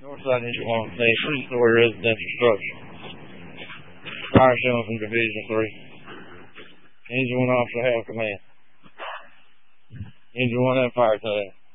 Northside Engine 1, a three-story residential structure. Fire shown from Division 3. Engine 1 officer have command. Engine 1 and fire tag.